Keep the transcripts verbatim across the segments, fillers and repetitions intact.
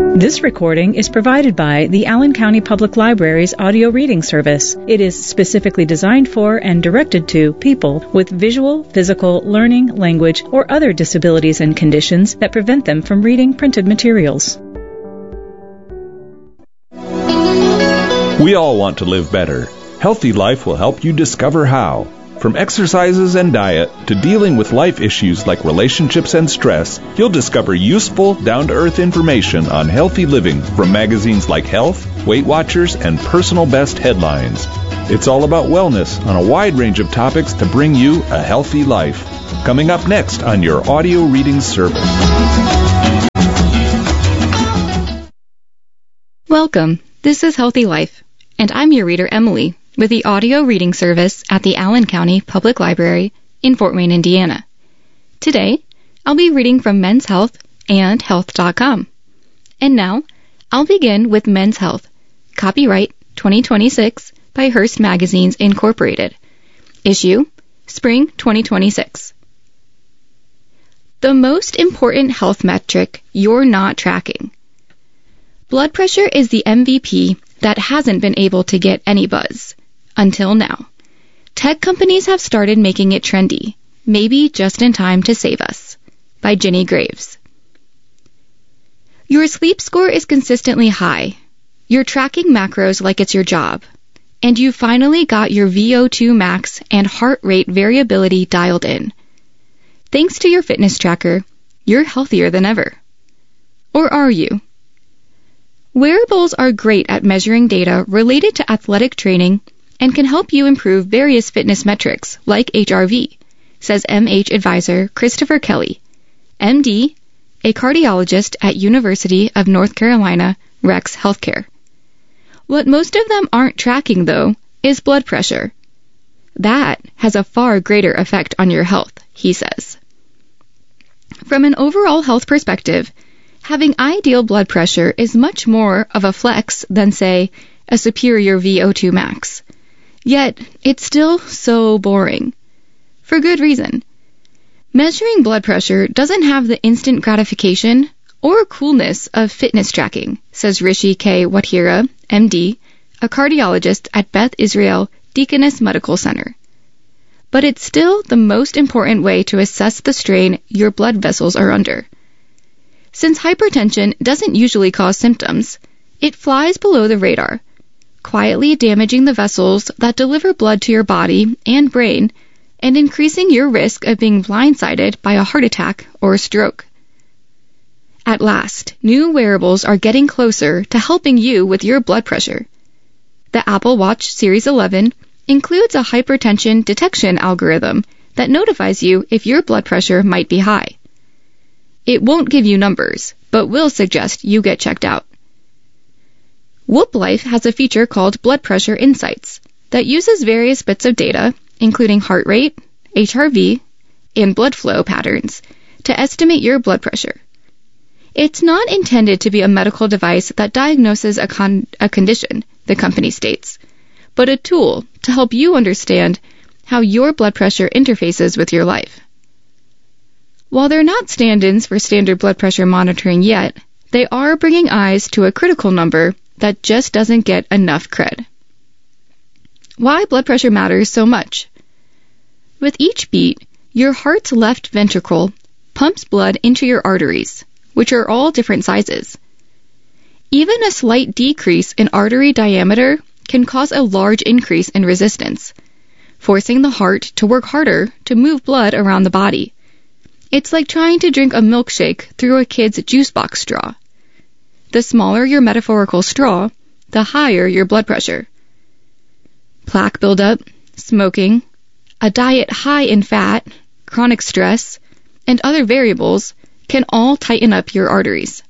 This recording is provided by the Allen County Public Library's audio reading service. It is specifically designed for and directed to people with visual, physical, learning, language, or other disabilities and conditions that prevent them from reading printed materials. We all want to live better. Healthy Life will help you discover how. From exercises and diet to dealing with life issues like relationships and stress, you'll discover useful, down-to-earth information on healthy living from magazines like Health, Weight Watchers, and Personal Best headlines. It's all about wellness on a wide range of topics to bring you a healthy life. Coming up next on your audio reading service. Welcome. This is Healthy Life, and I'm your reader, Emily, with the audio reading service at the Allen County Public Library in Fort Wayne, Indiana. Today, I'll be reading from Men's Health and health dot com. And now, I'll begin with Men's Health, copyright twenty twenty-six by Hearst Magazines, Incorporated. Issue, Spring twenty twenty-six. The most important health metric you're not tracking. Blood pressure is the M V P that hasn't been able to get any buzz. Until now. Tech companies have started making it trendy, maybe just in time to save us. By Ginny Graves. Your sleep score is consistently high. You're tracking macros like it's your job. And you finally got your V O two max and heart rate variability dialed in. Thanks to your fitness tracker, you're healthier than ever. Or are you? Wearables are great at measuring data related to athletic training and can help you improve various fitness metrics like H R V, says M H advisor Christopher Kelly, M D, a cardiologist at University of North Carolina, Rex Healthcare. What most of them aren't tracking, though, is blood pressure. That has a far greater effect on your health, he says. From an overall health perspective, having ideal blood pressure is much more of a flex than, say, a superior V O two max. Yet, it's still so boring. For good reason. Measuring blood pressure doesn't have the instant gratification or coolness of fitness tracking, says Rishi K. Wathira, M D, a cardiologist at Beth Israel Deaconess Medical Center. But it's still the most important way to assess the strain your blood vessels are under. Since hypertension doesn't usually cause symptoms, it flies below the radar, quietly damaging the vessels that deliver blood to your body and brain and increasing your risk of being blindsided by a heart attack or a stroke. At last, new wearables are getting closer to helping you with your blood pressure. The Apple Watch Series eleven includes a hypertension detection algorithm that notifies you if your blood pressure might be high. It won't give you numbers, but will suggest you get checked out. Whoop Life has a feature called Blood Pressure Insights that uses various bits of data, including heart rate, H R V, and blood flow patterns, to estimate your blood pressure. It's not intended to be a medical device that diagnoses a, con- a condition, the company states, but a tool to help you understand how your blood pressure interfaces with your life. While they're not stand-ins for standard blood pressure monitoring yet, they are bringing eyes to a critical number that just doesn't get enough cred. Why blood pressure matters so much? With each beat, your heart's left ventricle pumps blood into your arteries, which are all different sizes. Even a slight decrease in artery diameter can cause a large increase in resistance, forcing the heart to work harder to move blood around the body. It's like trying to drink a milkshake through a kid's juice box straw. The smaller your metaphorical straw, the higher your blood pressure. Plaque buildup, smoking, a diet high in fat, chronic stress, and other variables can all tighten up your arteries.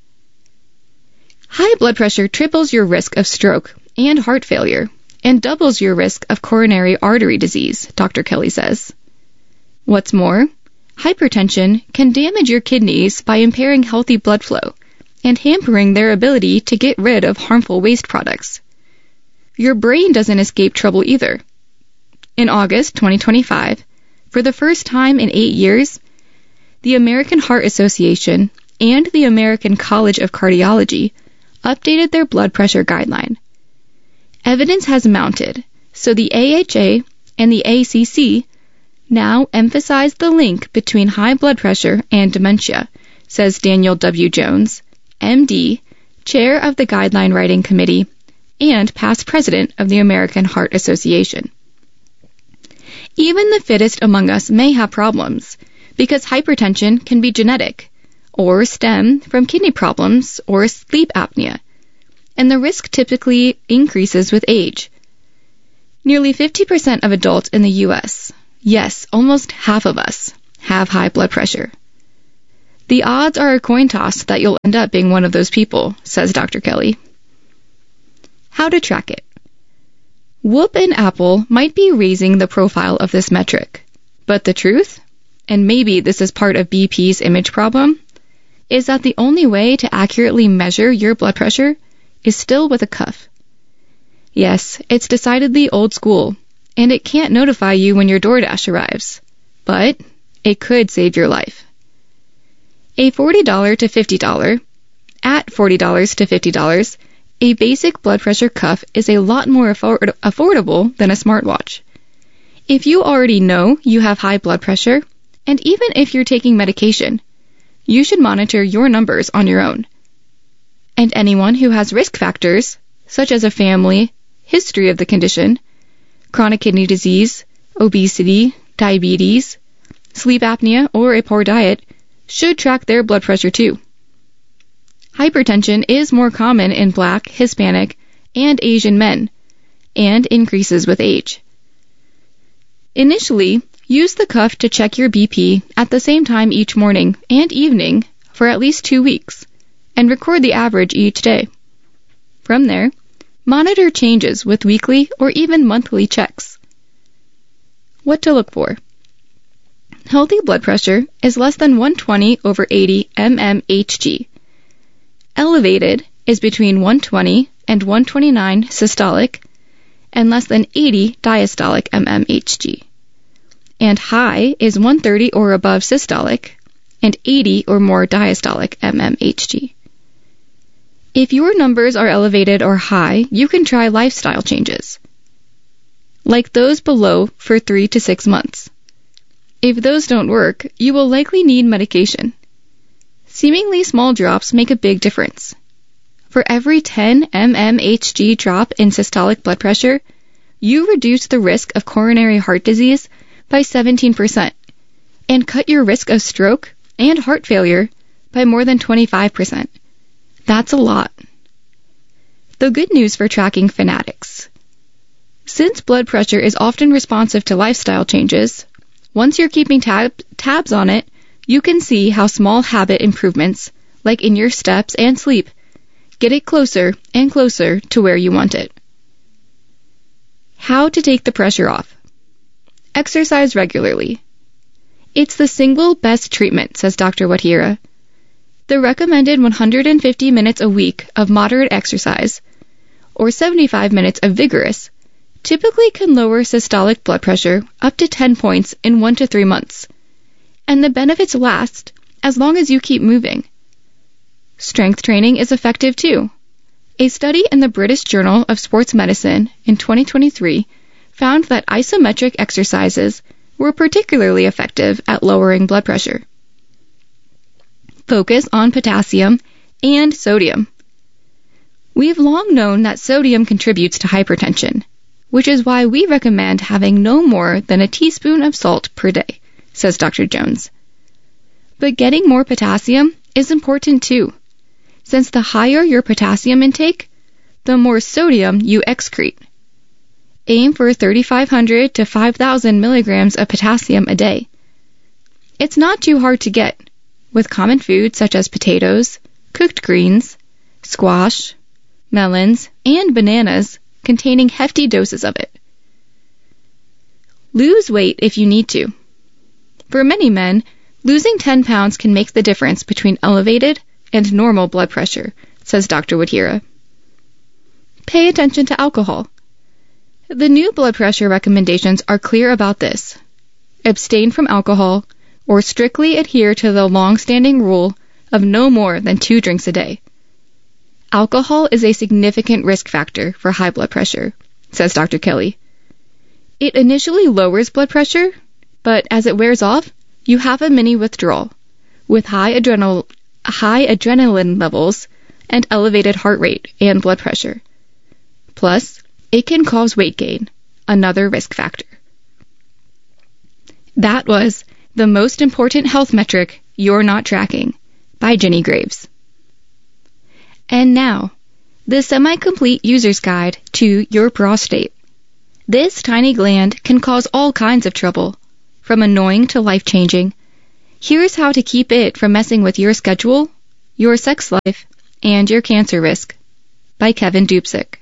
High blood pressure triples your risk of stroke and heart failure and doubles your risk of coronary artery disease, Doctor Kelly says. What's more, hypertension can damage your kidneys by impairing healthy blood flow and hampering their ability to get rid of harmful waste products. Your brain doesn't escape trouble either. In August twenty twenty-five, for the first time in eight years, the American Heart Association and the American College of Cardiology updated their blood pressure guideline. Evidence has mounted, so the A H A and the A C C now emphasize the link between high blood pressure and dementia, says Daniel W. Jones, M D, chair of the Guideline Writing Committee and past president of the American Heart Association. Even the fittest among us may have problems, because hypertension can be genetic, or stem from kidney problems or sleep apnea, and the risk typically increases with age. Nearly fifty percent of adults in the U S, yes, almost half of us, have high blood pressure. The odds are a coin toss that you'll end up being one of those people, says Doctor Kelly. How to track it. Whoop and Apple might be raising the profile of this metric, but the truth, and maybe this is part of B P's image problem, is that the only way to accurately measure your blood pressure is still with a cuff. Yes, it's decidedly old school, and it can't notify you when your DoorDash arrives, but it could save your life. A forty to fifty dollars, at forty to fifty dollars, a basic blood pressure cuff is a lot more afford- affordable than a smartwatch. If you already know you have high blood pressure, and even if you're taking medication, you should monitor your numbers on your own. And anyone who has risk factors, such as a family, history of the condition, chronic kidney disease, obesity, diabetes, sleep apnea, or a poor diet, should track their blood pressure too. Hypertension is more common in Black, Hispanic, and Asian men, and increases with age. Initially, use the cuff to check your B P at the same time each morning and evening for at least two weeks, and record the average each day. From there, monitor changes with weekly or even monthly checks. What to look for? Healthy blood pressure is less than one twenty over eighty mmHg. Elevated is between one twenty and one twenty-nine systolic and less than eighty diastolic mmHg. And high is one thirty or above systolic and eighty or more diastolic mmHg. If your numbers are elevated or high, you can try lifestyle changes, like those below for three to six months. If those don't work, you will likely need medication. Seemingly small drops make a big difference. For every ten mmHg drop in systolic blood pressure, you reduce the risk of coronary heart disease by seventeen percent and cut your risk of stroke and heart failure by more than twenty-five percent. That's a lot. The good news for tracking fanatics. Since blood pressure is often responsive to lifestyle changes, once you're keeping tab- tabs on it, you can see how small habit improvements, like in your steps and sleep, get it closer and closer to where you want it. How to take the pressure off. Exercise regularly. It's the single best treatment, says Doctor Wadhira. The recommended one hundred fifty minutes a week of moderate exercise, or seventy-five minutes of vigorous, typically can lower systolic blood pressure up to ten points in one to three months. And the benefits last as long as you keep moving. Strength training is effective too. A study in the British Journal of Sports Medicine in twenty twenty-three found that isometric exercises were particularly effective at lowering blood pressure. Focus on potassium and sodium. We've long known that sodium contributes to hypertension, which is why we recommend having no more than a teaspoon of salt per day, says Doctor Jones. But getting more potassium is important too, since the higher your potassium intake, the more sodium you excrete. Aim for thirty-five hundred to five thousand milligrams of potassium a day. It's not too hard to get, with common foods such as potatoes, cooked greens, squash, melons, and bananas containing hefty doses of it. Lose weight if you need to. For many men, losing ten pounds can make the difference between elevated and normal blood pressure, says Doctor Wadhira. Pay attention to alcohol. The new blood pressure recommendations are clear about this. Abstain from alcohol, or strictly adhere to the long-standing rule of no more than two drinks a day. Alcohol is a significant risk factor for high blood pressure, says Doctor Kelly. It initially lowers blood pressure, but as it wears off, you have a mini withdrawal with high adrenal high adrenaline levels and elevated heart rate and blood pressure. Plus, it can cause weight gain, another risk factor. That was The Most Important Health Metric You're Not Tracking by Jenny Graves. And now, the semi-complete user's guide to your prostate. This tiny gland can cause all kinds of trouble, from annoying to life-changing. Here's how to keep it from messing with your schedule, your sex life, and your cancer risk, by Kevin Dubczyk.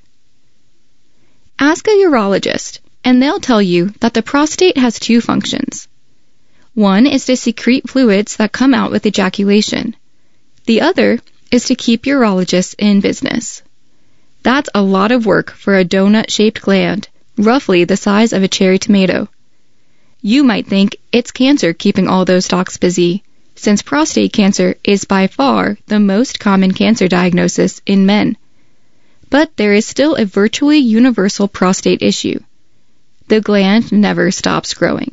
Ask a urologist, and they'll tell you that the prostate has two functions. One is to secrete fluids that come out with ejaculation. The other is to keep urologists in business. That's a lot of work for a donut-shaped gland, roughly the size of a cherry tomato. You might think it's cancer keeping all those docs busy, since prostate cancer is by far the most common cancer diagnosis in men. But there is still a virtually universal prostate issue. The gland never stops growing.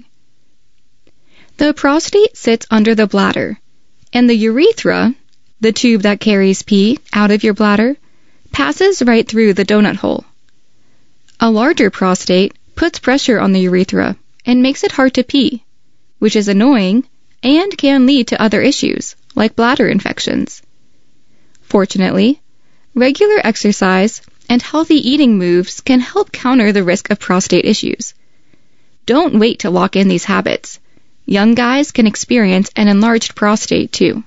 The prostate sits under the bladder, and the urethra, the tube that carries pee out of your bladder, passes right through the donut hole. A larger prostate puts pressure on the urethra and makes it hard to pee, which is annoying and can lead to other issues, like bladder infections. Fortunately, regular exercise and healthy eating moves can help counter the risk of prostate issues. Don't wait to lock in these habits. Young guys can experience an enlarged prostate too.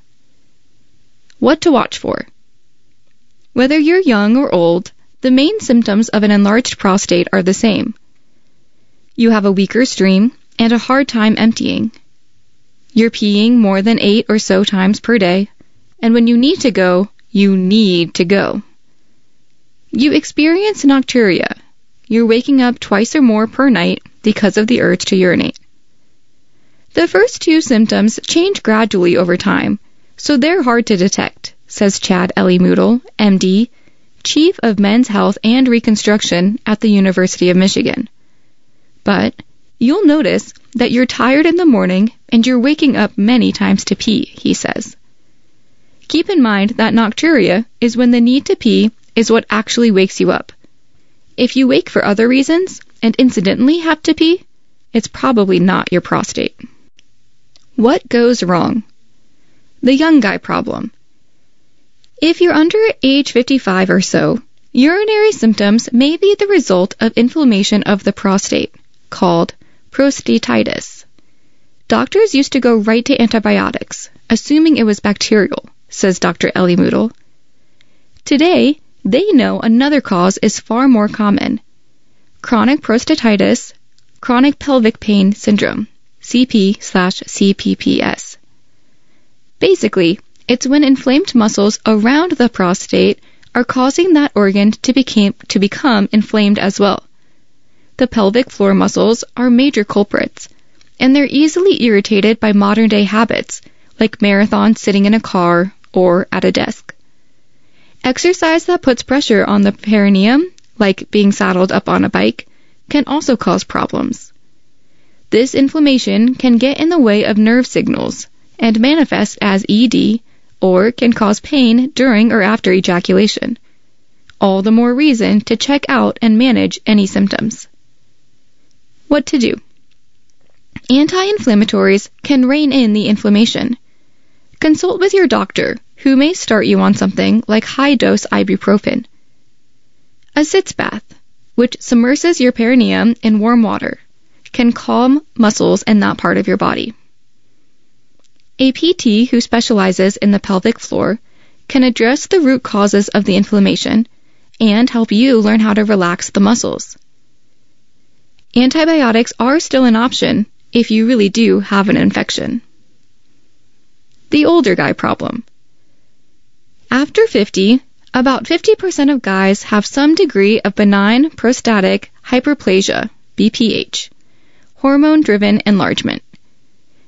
What to watch for? Whether you're young or old, the main symptoms of an enlarged prostate are the same. You have a weaker stream and a hard time emptying. You're peeing more than eight or so times per day, and when you need to go, you need to go. You experience nocturia. You're waking up twice or more per night because of the urge to urinate. The first two symptoms change gradually over time, so they're hard to detect, says Chad Ellie-Moodle, M D, Chief of Men's Health and Reconstruction at the University of Michigan. But you'll notice that you're tired in the morning and you're waking up many times to pee, he says. Keep in mind that nocturia is when the need to pee is what actually wakes you up. If you wake for other reasons and incidentally have to pee, it's probably not your prostate. What goes wrong? The young guy problem. If you're under age fifty-five or so, urinary symptoms may be the result of inflammation of the prostate, called prostatitis. Doctors used to go right to antibiotics, assuming it was bacterial, says Doctor Ellie-Moodle. Today, they know another cause is far more common. Chronic prostatitis, chronic pelvic pain syndrome, C P slash C P P S. Basically, it's when inflamed muscles around the prostate are causing that organ to, became, to become inflamed as well. The pelvic floor muscles are major culprits, and they're easily irritated by modern-day habits, like marathons sitting in a car or at a desk. Exercise that puts pressure on the perineum, like being saddled up on a bike, can also cause problems. This inflammation can get in the way of nerve signals and manifest as E D, or can cause pain during or after ejaculation. All the more reason to check out and manage any symptoms. What to do? Anti-inflammatories can rein in the inflammation. Consult with your doctor, who may start you on something like high-dose ibuprofen. A sitz bath, which submerges your perineum in warm water, can calm muscles in that part of your body. A P T who specializes in the pelvic floor can address the root causes of the inflammation and help you learn how to relax the muscles. Antibiotics are still an option if you really do have an infection. The older guy problem. After fifty, about fifty percent of guys have some degree of benign prostatic hyperplasia, B P H, hormone-driven enlargement.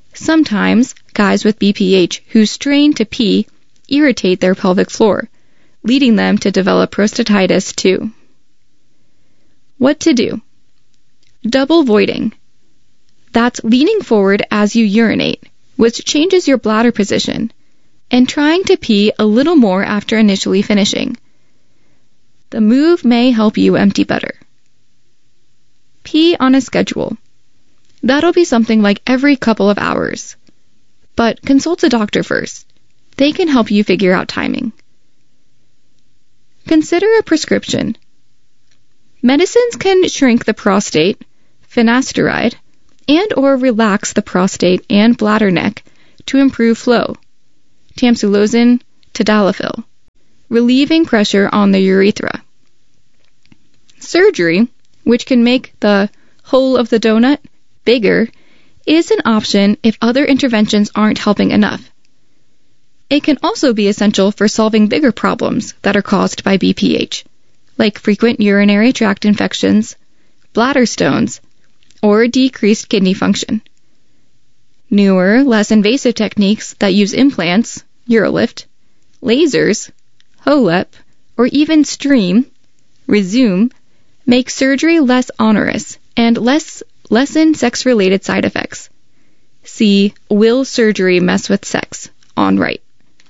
Sometimes, guys with B P H who strain to pee irritate their pelvic floor, leading them to develop prostatitis too. What to do? Double voiding. That's leaning forward as you urinate, which changes your bladder position, and trying to pee a little more after initially finishing. The move may help you empty better. Pee on a schedule. That'll be something like every couple of hours. But consult a doctor first. They can help you figure out timing. Consider a prescription. Medicines can shrink the prostate, finasteride, and or relax the prostate and bladder neck to improve flow, tamsulosin, tadalafil, relieving pressure on the urethra. Surgery, which can make the hole of the donut bigger, is an option if other interventions aren't helping enough. It can also be essential for solving bigger problems that are caused by B P H, like frequent urinary tract infections, bladder stones, or decreased kidney function. Newer, less invasive techniques that use implants, UroLift, lasers, H O L E P, or even Stream, Resume, make surgery less onerous and less lessen sex-related side effects. See Will Surgery Mess with Sex on right.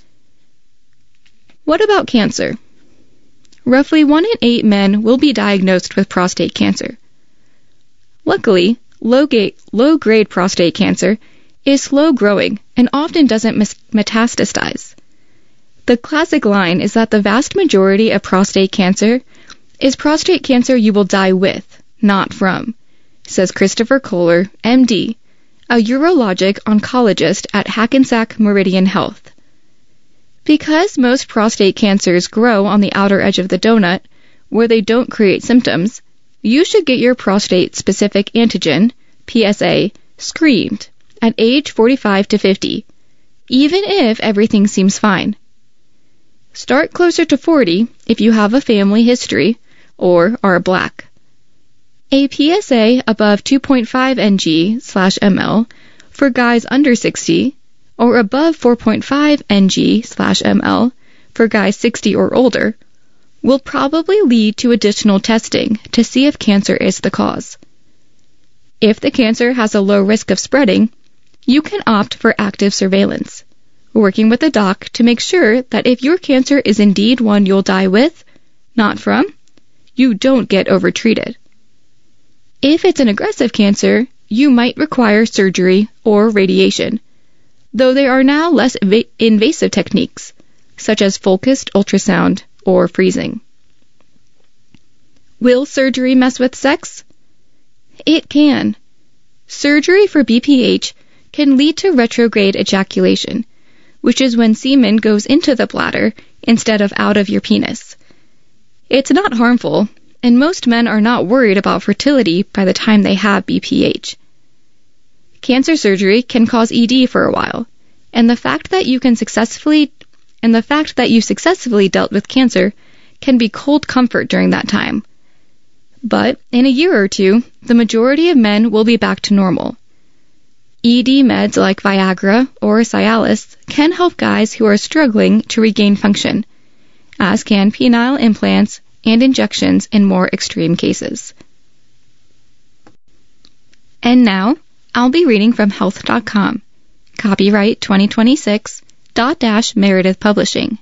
What about cancer? Roughly one in eight men will be diagnosed with prostate cancer. Luckily, low-grade, low-grade prostate cancer is slow-growing and often doesn't metastasize. The classic line is that the vast majority of prostate cancer is prostate cancer you will die with, not from, says Christopher Kohler, M D, a urologic oncologist at Hackensack Meridian Health. Because most prostate cancers grow on the outer edge of the donut, where they don't create symptoms, you should get your prostate-specific antigen, P S A, screened at age forty-five to fifty, even if everything seems fine. Start closer to forty if you have a family history or are black. A P S A above two point five N G slash M L for guys under sixty or above four point five N G slash M L for guys sixty or older will probably lead to additional testing to see if cancer is the cause. If the cancer has a low risk of spreading, you can opt for active surveillance, working with a doc to make sure that if your cancer is indeed one you'll die with, not from, you don't get overtreated. If it's an aggressive cancer, you might require surgery or radiation, though there are now less inv- invasive techniques, such as focused ultrasound or freezing. Will surgery mess with sex? It can. Surgery for B P H can lead to retrograde ejaculation, which is when semen goes into the bladder instead of out of your penis. It's not harmful, and most men are not worried about fertility by the time they have B P H. Cancer surgery can cause E D for a while, and the fact that you can successfully and the fact that you successfully dealt with cancer can be cold comfort during that time. But in a year or two, the majority of men will be back to normal. E D meds like Viagra or Cialis can help guys who are struggling to regain function, as can penile implants and injections in more extreme cases. And now, I'll be reading from health dot com, copyright twenty twenty-six, dot dash Meredith Publishing.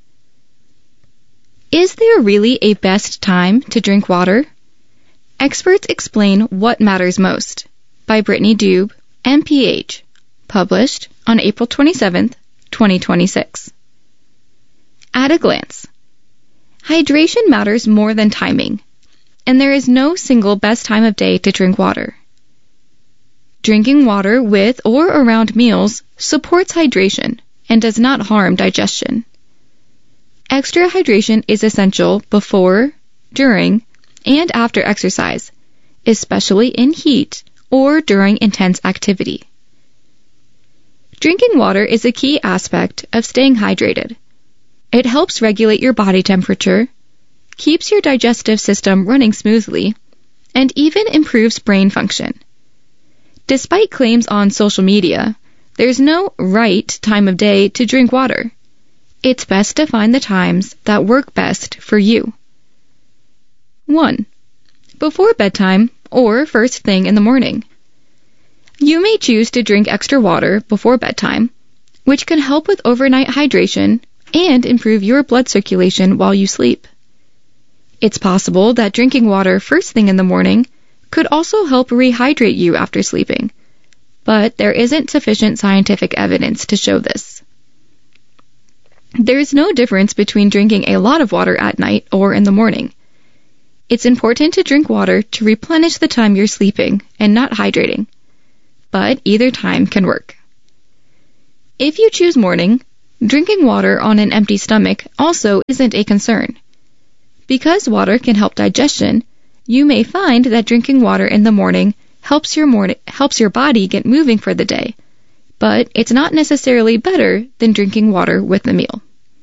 Is there really a best time to drink water? Experts explain what matters most, by Brittany Dube, M P H, published on April twenty-seventh, twenty twenty-six. At a glance, hydration matters more than timing, and there is no single best time of day to drink water. Drinking water with or around meals supports hydration and does not harm digestion. Extra hydration is essential before, during, and after exercise, especially in heat or during intense activity. Drinking water is a key aspect of staying hydrated. It helps regulate your body temperature, keeps your digestive system running smoothly, and even improves brain function. Despite claims on social media, there's no right time of day to drink water. it's best to find the times that work best for you. one. Before bedtime or first thing in the morning. You may choose to drink extra water before bedtime, which can help with overnight hydration and improve your blood circulation while you sleep. It's possible that drinking water first thing in the morning could also help rehydrate you after sleeping, but there isn't sufficient scientific evidence to show this. There is no difference between drinking a lot of water at night or in the morning. It's important to drink water to replenish the time you're sleeping and not hydrating, but either time can work. If you choose morning, drinking water on an empty stomach also isn't a concern. Because water can help digestion, you may find that drinking water in the morning helps your morning, helps your body get moving for the day, but it's not necessarily better than drinking water with the meal.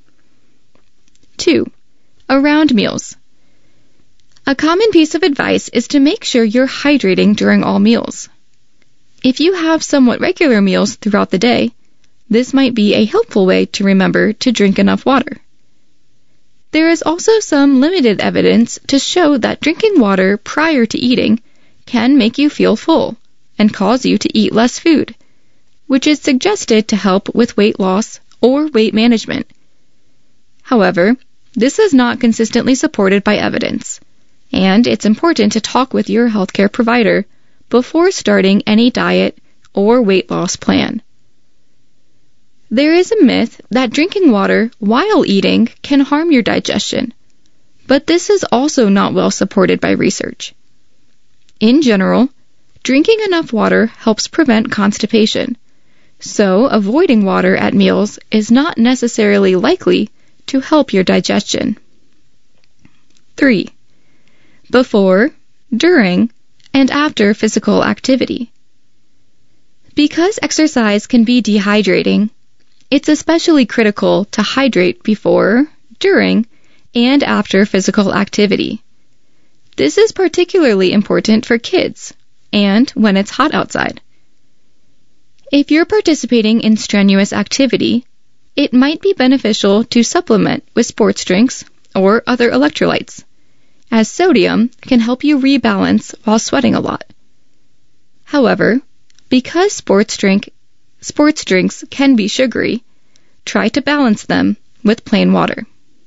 two. Around meals. A common piece of advice is to make sure you're hydrating during all meals. If you have somewhat regular meals throughout the day, this might be a helpful way to remember to drink enough water. There is also some limited evidence to show that drinking water prior to eating can make you feel full and cause you to eat less food, which is suggested to help with weight loss or weight management. However, this is not consistently supported by evidence, and it's important to talk with your healthcare provider before starting any diet or weight loss plan. There is a myth that drinking water while eating can harm your digestion, but this is also not well supported by research. In general, drinking enough water helps prevent constipation, so avoiding water at meals is not necessarily likely to help your digestion. three. Before, during, and after physical activity. Because exercise can be dehydrating, it's especially critical to hydrate before, during, and after physical activity. This is particularly important for kids, and when it's hot outside. If you're participating in strenuous activity, it might be beneficial to supplement with sports drinks or other electrolytes, as sodium can help you rebalance while sweating a lot. However, because sports drink sports drinks can be sugary, try to balance them with plain water.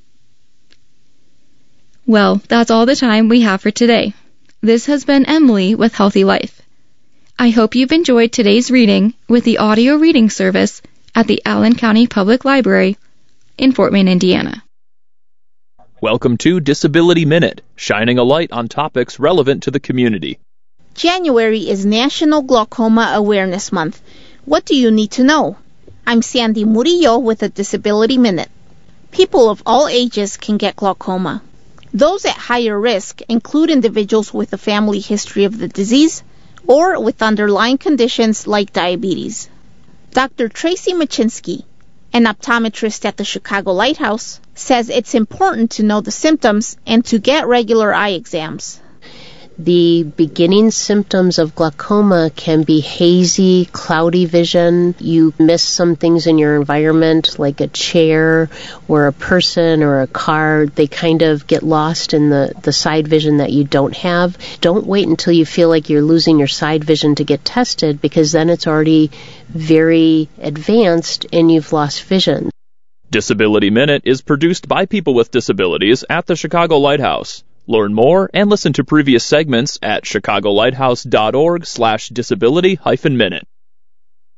Well, that's all the time we have for today. This has been Emily with Healthy Life. I hope you've enjoyed today's reading with the audio reading service at the Allen County Public Library in Fort Wayne, Indiana. Welcome to Disability Minute, shining a light on topics relevant to the community. January is National Glaucoma Awareness Month. What do you need to know? I'm Sandy Murillo with a Disability Minute. People of all ages can get glaucoma. Those at higher risk include individuals with a family history of the disease or with underlying conditions like diabetes. Doctor Tracy Machinsky, an optometrist at the Chicago Lighthouse, says it's important to know the symptoms and to get regular eye exams. The beginning symptoms of glaucoma can be hazy, cloudy vision. You miss some things in your environment, like a chair or a person or a car. They kind of get lost in the, the side vision that you don't have. Don't wait until you feel like you're losing your side vision to get tested, because then it's already very advanced and you've lost vision. Disability Minute is produced by people with disabilities at the Chicago Lighthouse. Learn more and listen to previous segments at chicago lighthouse dot org slash disability hyphen minute.